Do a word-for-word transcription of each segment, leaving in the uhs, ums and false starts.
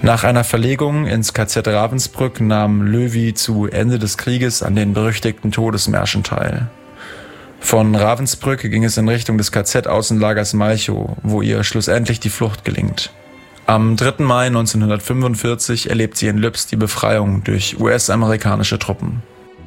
Nach einer Verlegung ins K Z Ravensbrück nahm Loewy zu Ende des Krieges an den berüchtigten Todesmärschen teil. Von Ravensbrück ging es in Richtung des K Z-Außenlagers Malchow, wo ihr schlussendlich die Flucht gelingt. Am dritten Mai neunzehnhundertfünfundvierzig erlebt sie in Lübz die Befreiung durch U S-amerikanische Truppen.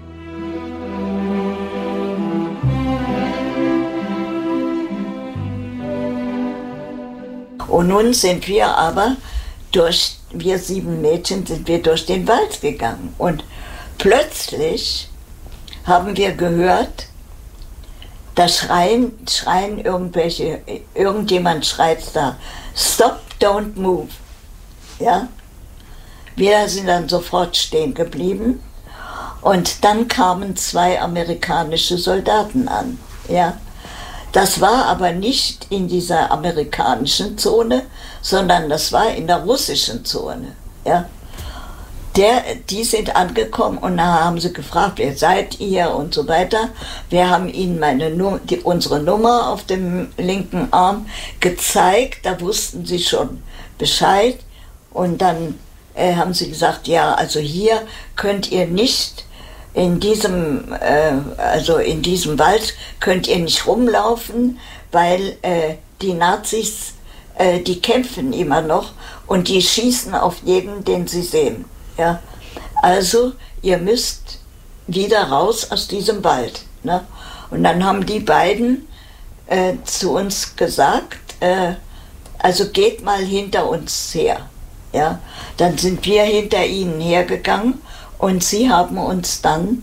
Und nun sind wir aber durch, wir sieben Mädchen sind wir durch den Wald gegangen und plötzlich haben wir gehört, da schreien, schreien irgendwelche, irgendjemand schreit da, stop, don't move. Ja? Wir sind dann sofort stehen geblieben und dann kamen zwei amerikanische Soldaten an. Ja? Das war aber nicht in dieser amerikanischen Zone, sondern das war in der russischen Zone. Ja? Der, die sind angekommen und da haben sie gefragt, wer seid ihr und so weiter. Wir haben ihnen meine, die, unsere Nummer auf dem linken Arm gezeigt, da wussten sie schon Bescheid. Und dann äh, haben sie gesagt, ja, also hier könnt ihr nicht, in diesem, äh, also in diesem Wald könnt ihr nicht rumlaufen, weil äh, die Nazis, äh, die kämpfen immer noch und die schießen auf jeden, den sie sehen. Ja, also ihr müsst wieder raus aus diesem Wald. Ne? Und dann haben die beiden äh, zu uns gesagt, äh, also geht mal hinter uns her. Ja? Dann sind wir hinter ihnen hergegangen und sie haben uns dann